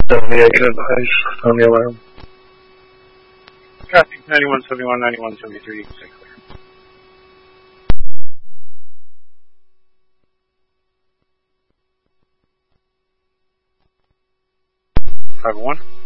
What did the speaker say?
78 advice on the alarm. Copy. 9171, 9173, stay clear. One.